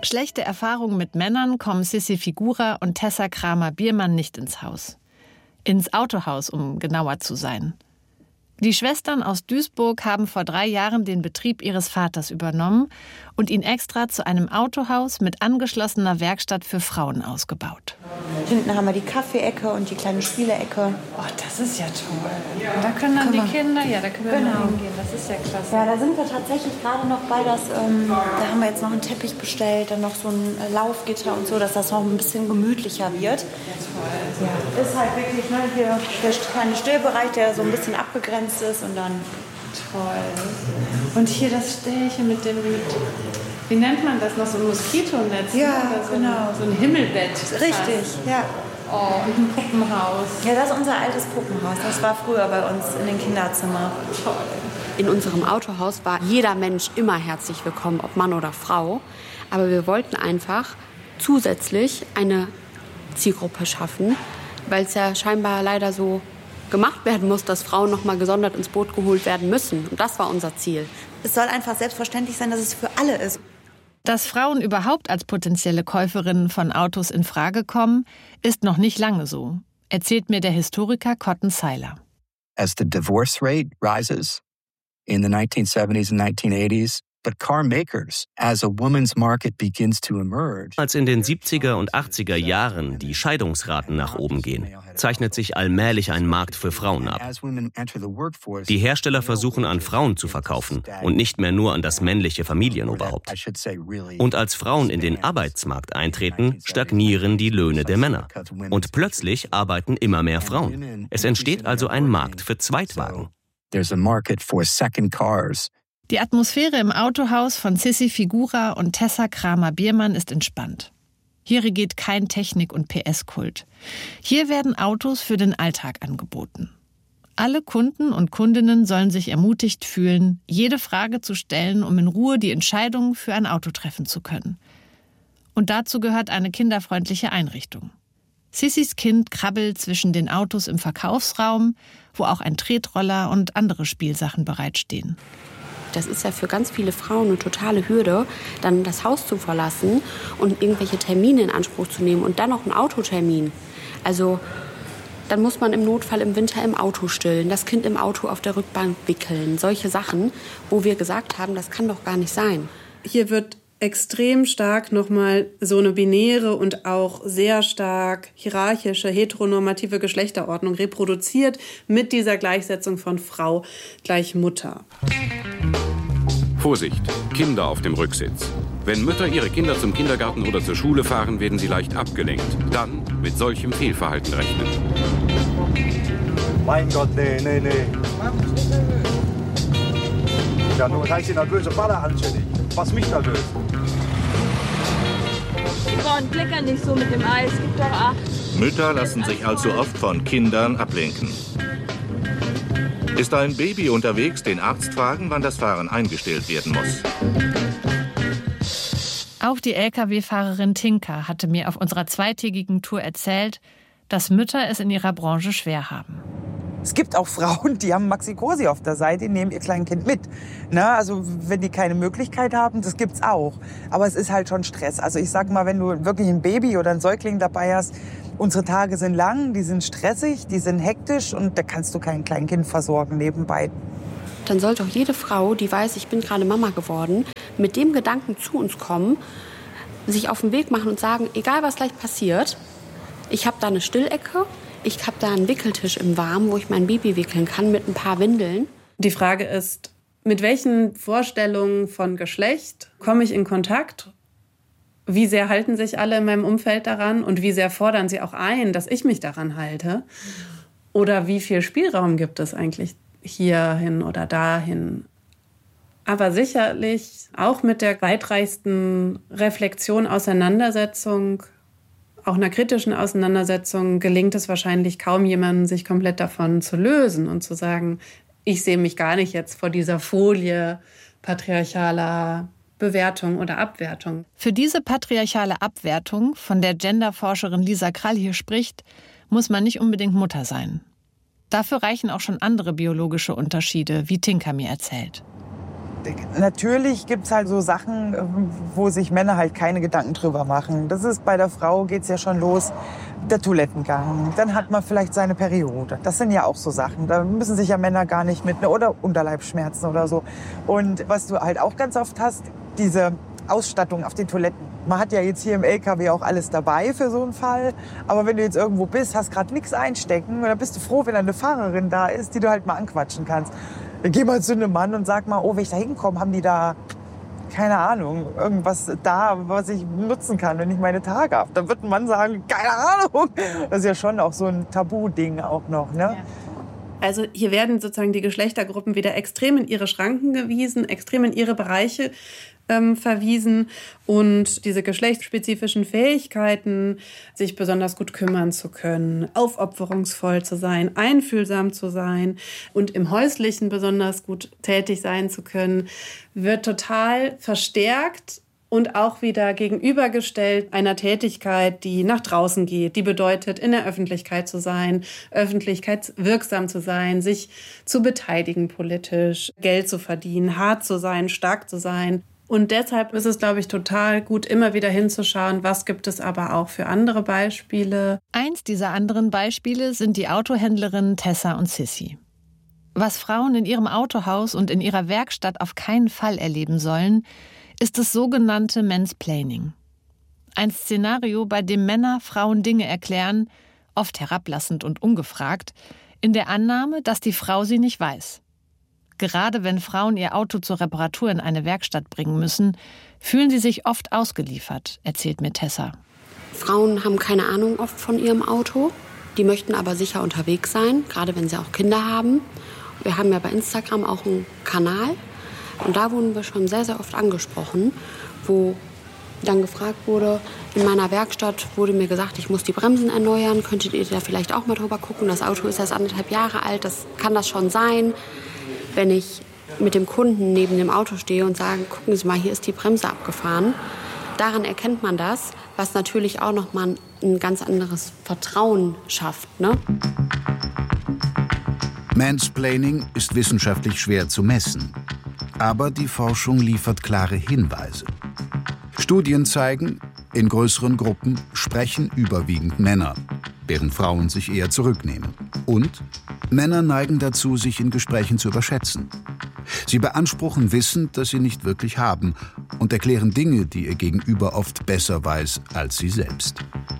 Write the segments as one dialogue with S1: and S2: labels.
S1: Schlechte Erfahrungen mit Männern kommen Sissi Figura und Tessa Kramer-Biermann nicht ins Haus. Ins Autohaus, um genauer zu sein. Die Schwestern aus Duisburg haben vor 3 Jahren den Betrieb ihres Vaters übernommen und ihn extra zu einem Autohaus mit angeschlossener Werkstatt für Frauen ausgebaut.
S2: Hinten haben wir die Kaffeeecke und die kleine Spielecke.
S1: Oh, das ist ja toll. Und da können dann die Kinder, da können wir mal hingehen. Das ist ja klasse.
S2: Ja, da sind wir tatsächlich gerade noch bei, da haben wir jetzt noch einen Teppich bestellt, dann noch so ein Laufgitter und so, dass das noch ein bisschen gemütlicher wird. Ja, ist halt wirklich hier der kleine Stillbereich, der so ein bisschen abgegrenzt ist und dann...
S1: Toll. Und hier das Ställchen mit wie nennt man das noch, so ein Moskitonetz?
S2: Ja,
S1: oder
S2: genau.
S1: So ein Himmelbett.
S2: Richtig, ja.
S1: Oh, und ein Puppenhaus.
S2: Ja, das ist unser altes Puppenhaus. Das war früher bei uns in den Kinderzimmern.
S1: Toll.
S3: In unserem Autohaus war jeder Mensch immer herzlich willkommen, ob Mann oder Frau. Aber wir wollten einfach zusätzlich eine Zielgruppe schaffen, weil es ja scheinbar leider so gemacht werden muss, dass Frauen noch mal gesondert ins Boot geholt werden müssen. Und das war unser Ziel.
S2: Es soll einfach selbstverständlich sein, dass es für alle ist.
S1: Dass Frauen überhaupt als potenzielle Käuferinnen von Autos in Frage kommen, ist noch nicht lange so, erzählt mir der Historiker Cotton Seiler.
S4: As the divorce rate rises in the 1970s and 1980s, but car makers, as a woman's market begins to emerge.
S5: Als in den 70er und 80er Jahren die Scheidungsraten nach oben gehen, zeichnet sich allmählich ein Markt für Frauen ab. Die Hersteller versuchen an Frauen zu verkaufen und nicht mehr nur an das männliche Familienoberhaupt. Und als Frauen in den Arbeitsmarkt eintreten, stagnieren die Löhne der Männer. Und plötzlich arbeiten immer mehr Frauen. Es entsteht also ein Markt für Zweitwagen.
S4: There's a market for second cars.
S1: Die Atmosphäre im Autohaus von Sissi Figura und Tessa Kramer-Biermann ist entspannt. Hier regiert kein Technik- und PS-Kult. Hier werden Autos für den Alltag angeboten. Alle Kunden und Kundinnen sollen sich ermutigt fühlen, jede Frage zu stellen, um in Ruhe die Entscheidung für ein Auto treffen zu können. Und dazu gehört eine kinderfreundliche Einrichtung. Sissis Kind krabbelt zwischen den Autos im Verkaufsraum, wo auch ein Tretroller und andere Spielsachen bereitstehen.
S3: Das ist ja für ganz viele Frauen eine totale Hürde, dann das Haus zu verlassen und irgendwelche Termine in Anspruch zu nehmen und dann noch einen Autotermin. Also dann muss man im Notfall im Winter im Auto stillen, das Kind im Auto auf der Rückbank wickeln. Solche Sachen, wo wir gesagt haben, das kann doch gar nicht sein.
S6: Hier wird extrem stark nochmal so eine binäre und auch sehr stark hierarchische, heteronormative Geschlechterordnung reproduziert mit dieser Gleichsetzung von Frau gleich Mutter.
S7: Vorsicht, Kinder auf dem Rücksitz. Wenn Mütter ihre Kinder zum Kindergarten oder zur Schule fahren, werden sie leicht abgelenkt. Dann mit solchem Fehlverhalten rechnen.
S8: Mein Gott, nee. Ja, nur heißt die nervöse Baller anständig. Was mich nervös.
S9: Frauen klickern nicht so mit dem Eis, gib doch Acht.
S10: Mütter lassen sich allzu oft von Kindern ablenken. Ist ein Baby unterwegs, den Arzt fragen, wann das Fahren eingestellt werden muss.
S1: Auch die Lkw-Fahrerin Tinka hatte mir auf unserer zweitägigen Tour erzählt, dass Mütter es in ihrer Branche schwer haben.
S11: Es gibt auch Frauen, die haben Maxi Cosi auf der Seite, nehmen ihr Kleinkind mit. Na, also wenn die keine Möglichkeit haben, das gibt's auch. Aber es ist halt schon Stress. Also ich sag mal, wenn du wirklich ein Baby oder einen Säugling dabei hast, unsere Tage sind lang, die sind stressig, die sind hektisch und da kannst du kein Kleinkind versorgen nebenbei.
S3: Dann sollte auch jede Frau, die weiß, ich bin gerade Mama geworden, mit dem Gedanken zu uns kommen, sich auf den Weg machen und sagen, egal was gleich passiert, ich habe da eine Stillecke, ich habe da einen Wickeltisch im Warmen, wo ich mein Baby wickeln kann mit ein paar Windeln.
S6: Die Frage ist, mit welchen Vorstellungen von Geschlecht komme ich in Kontakt? Wie sehr halten sich alle in meinem Umfeld daran und wie sehr fordern sie auch ein, dass ich mich daran halte? Oder wie viel Spielraum gibt es eigentlich hierhin oder dahin? Aber sicherlich auch mit der weitreichsten Reflexion, Auseinandersetzung, auch einer kritischen Auseinandersetzung gelingt es wahrscheinlich kaum jemandem, sich komplett davon zu lösen und zu sagen, ich sehe mich gar nicht jetzt vor dieser Folie patriarchaler Bewertung oder Abwertung.
S1: Für diese patriarchale Abwertung, von der Genderforscherin Lisa Krall hier spricht, muss man nicht unbedingt Mutter sein. Dafür reichen auch schon andere biologische Unterschiede, wie Tinka mir erzählt.
S11: Natürlich gibt es halt so Sachen, wo sich Männer halt keine Gedanken drüber machen. Das ist bei der Frau geht's ja schon los, der Toilettengang. Dann hat man vielleicht seine Periode. Das sind ja auch so Sachen. Da müssen sich ja Männer gar nicht mit, oder Unterleibsschmerzen oder so. Und was du halt auch ganz oft hast, diese Ausstattung auf den Toiletten. Man hat ja jetzt hier im LKW auch alles dabei für so einen Fall. Aber wenn du jetzt irgendwo bist, hast gerade nichts einstecken, dann bist du froh, wenn eine Fahrerin da ist, die du halt mal anquatschen kannst. Dann geh mal zu einem Mann und sag mal, oh, wenn ich da hinkomme, haben die da, keine Ahnung, irgendwas da, was ich nutzen kann, wenn ich meine Tage habe. Dann wird ein Mann sagen, keine Ahnung. Das ist ja schon auch so ein Tabu-Ding auch noch, ne? Ja.
S6: Also hier werden sozusagen die Geschlechtergruppen wieder extrem in ihre Schranken gewiesen, extrem in ihre Bereiche verwiesen und diese geschlechtsspezifischen Fähigkeiten, sich besonders gut kümmern zu können, aufopferungsvoll zu sein, einfühlsam zu sein und im Häuslichen besonders gut tätig sein zu können, wird total verstärkt und auch wieder gegenübergestellt einer Tätigkeit, die nach draußen geht, die bedeutet, in der Öffentlichkeit zu sein, öffentlichkeitswirksam zu sein, sich zu beteiligen politisch, Geld zu verdienen, hart zu sein, stark zu sein. Und deshalb ist es, glaube ich, total gut, immer wieder hinzuschauen, was gibt es aber auch für andere Beispiele.
S1: Eins dieser anderen Beispiele sind die Autohändlerinnen Tessa und Sissy. Was Frauen in ihrem Autohaus und in ihrer Werkstatt auf keinen Fall erleben sollen, ist das sogenannte Mansplaining. Ein Szenario, bei dem Männer Frauen Dinge erklären, oft herablassend und ungefragt, in der Annahme, dass die Frau sie nicht weiß. Gerade wenn Frauen ihr Auto zur Reparatur in eine Werkstatt bringen müssen, fühlen sie sich oft ausgeliefert, erzählt mir Tessa.
S3: Frauen haben keine Ahnung oft von ihrem Auto. Die möchten aber sicher unterwegs sein, gerade wenn sie auch Kinder haben. Wir haben ja bei Instagram auch einen Kanal. Und da wurden wir schon sehr, sehr oft angesprochen, wo dann gefragt wurde, in meiner Werkstatt wurde mir gesagt, ich muss die Bremsen erneuern. Könntet ihr da vielleicht auch mal drüber gucken? Das Auto ist erst 1,5 Jahre alt, kann das schon sein? Wenn ich mit dem Kunden neben dem Auto stehe und sage, gucken Sie mal, hier ist die Bremse abgefahren. Daran erkennt man das, was natürlich auch noch mal ein ganz anderes Vertrauen schafft, ne?
S12: Mansplaining ist wissenschaftlich schwer zu messen. Aber die Forschung liefert klare Hinweise. Studien zeigen, in größeren Gruppen sprechen überwiegend Männer, während Frauen sich eher zurücknehmen. Und Männer neigen dazu, sich in Gesprächen zu überschätzen. Sie beanspruchen Wissen, das sie nicht wirklich haben, und erklären Dinge, die ihr Gegenüber oft besser weiß als sie selbst.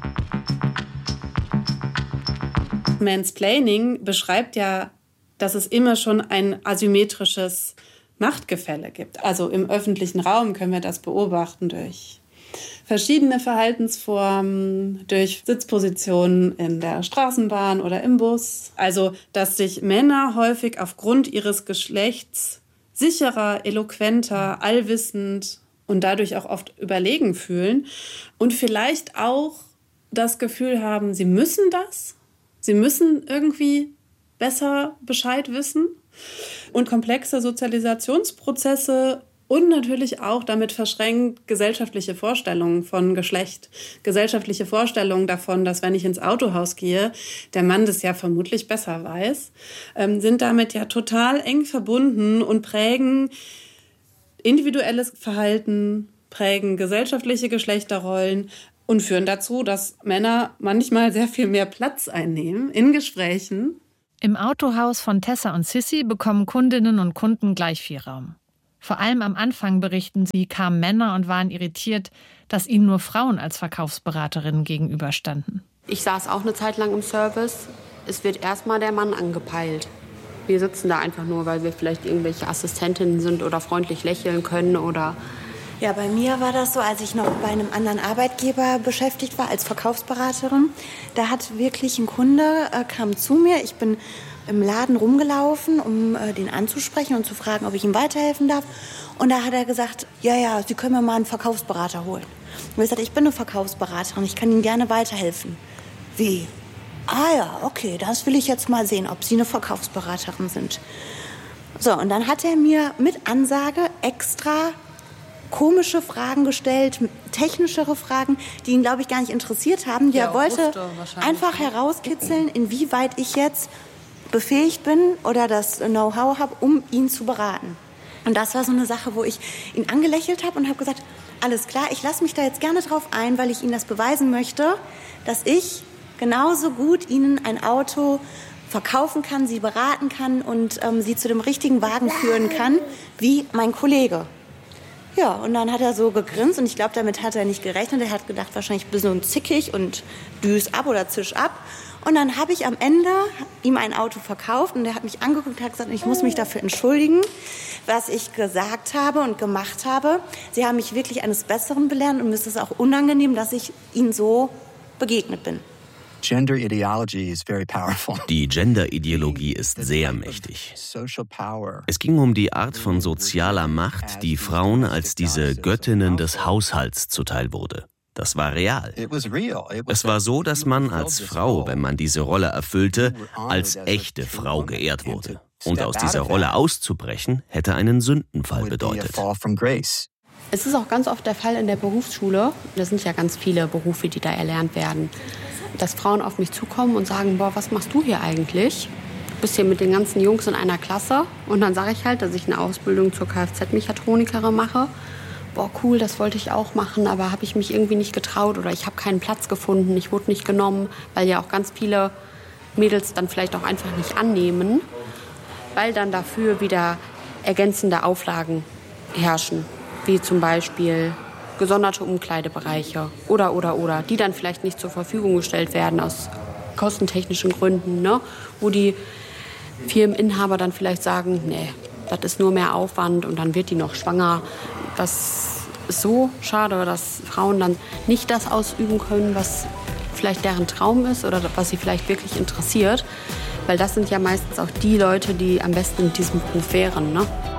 S6: Mansplaining beschreibt ja, dass es immer schon ein asymmetrisches Machtgefälle gibt. Also im öffentlichen Raum können wir das beobachten durch verschiedene Verhaltensformen, durch Sitzpositionen in der Straßenbahn oder im Bus. Also, dass sich Männer häufig aufgrund ihres Geschlechts sicherer, eloquenter, allwissend und dadurch auch oft überlegen fühlen und vielleicht auch das Gefühl haben, sie müssen das, sie müssen irgendwie besser Bescheid wissen und komplexe Sozialisationsprozesse und natürlich auch damit verschränkt gesellschaftliche Vorstellungen von Geschlecht, gesellschaftliche Vorstellungen davon, dass wenn ich ins Autohaus gehe, der Mann das ja vermutlich besser weiß, sind damit ja total eng verbunden und prägen individuelles Verhalten, prägen gesellschaftliche Geschlechterrollen und führen dazu, dass Männer manchmal sehr viel mehr Platz einnehmen in Gesprächen.
S1: Im Autohaus von Tessa und Sissy bekommen Kundinnen und Kunden gleich viel Raum. Vor allem am Anfang, berichten sie, kamen Männer und waren irritiert, dass ihnen nur Frauen als Verkaufsberaterinnen gegenüberstanden.
S3: Ich saß auch eine Zeit lang im Service. Es wird erstmal der Mann angepeilt. Wir sitzen da einfach nur, weil wir vielleicht irgendwelche Assistentinnen sind oder freundlich lächeln können oder...
S2: Ja, bei mir war das so, als ich noch bei einem anderen Arbeitgeber beschäftigt war als Verkaufsberaterin. Da hat wirklich ein Kunde, kam zu mir. Ich bin im Laden rumgelaufen, um den anzusprechen und zu fragen, ob ich ihm weiterhelfen darf. Und da hat er gesagt, ja, Sie können mir mal einen Verkaufsberater holen. Und ich habe gesagt, ich bin eine Verkaufsberaterin, ich kann Ihnen gerne weiterhelfen. Wie? Ah ja, okay, das will ich jetzt mal sehen, ob Sie eine Verkaufsberaterin sind. So, und dann hat er mir mit Ansage extra komische Fragen gestellt, technischere Fragen, die ihn, glaube ich, gar nicht interessiert haben. Er wollte einfach herauskitzeln, inwieweit ich jetzt befähigt bin oder das Know-how habe, um ihn zu beraten. Und das war so eine Sache, wo ich ihn angelächelt habe und habe gesagt, alles klar, ich lasse mich da jetzt gerne drauf ein, weil ich Ihnen das beweisen möchte, dass ich genauso gut Ihnen ein Auto verkaufen kann, Sie beraten kann und Sie zu dem richtigen Wagen führen kann, wie mein Kollege. Ja, und dann hat er so gegrinst und ich glaube, damit hat er nicht gerechnet. Er hat gedacht, wahrscheinlich ein bisschen zickig und düs ab oder zisch ab. Und dann habe ich am Ende ihm ein Auto verkauft und er hat mich angeguckt und hat gesagt, ich muss mich dafür entschuldigen, was ich gesagt habe und gemacht habe. Sie haben mich wirklich eines Besseren belehrt und mir ist es auch unangenehm, dass ich Ihnen so begegnet bin.
S5: Die Gender-Ideologie ist sehr mächtig. Es ging um die Art von sozialer Macht, die Frauen als diese Göttinnen des Haushalts zuteil wurde. Das war real. Es war so, dass man als Frau, wenn man diese Rolle erfüllte, als echte Frau geehrt wurde. Und aus dieser Rolle auszubrechen, hätte einen Sündenfall bedeutet.
S3: Es ist auch ganz oft der Fall in der Berufsschule, da sind ja ganz viele Berufe, die da erlernt werden, dass Frauen auf mich zukommen und sagen, boah, was machst du hier eigentlich? Du bist hier mit den ganzen Jungs in einer Klasse. Und dann sage ich halt, dass ich eine Ausbildung zur Kfz-Mechatronikerin mache. Boah, cool, das wollte ich auch machen, aber habe ich mich irgendwie nicht getraut oder ich habe keinen Platz gefunden, ich wurde nicht genommen, weil ja auch ganz viele Mädels dann vielleicht auch einfach nicht annehmen, weil dann dafür wieder ergänzende Auflagen herrschen, wie zum Beispiel gesonderte Umkleidebereiche oder, die dann vielleicht nicht zur Verfügung gestellt werden aus kostentechnischen Gründen, ne? Wo die Firmeninhaber dann vielleicht sagen, nee, das ist nur mehr Aufwand und dann wird die noch schwanger. Das ist so schade, dass Frauen dann nicht das ausüben können, was vielleicht deren Traum ist oder was sie vielleicht wirklich interessiert. Weil das sind ja meistens auch die Leute, die am besten in diesem Beruf wären, ne?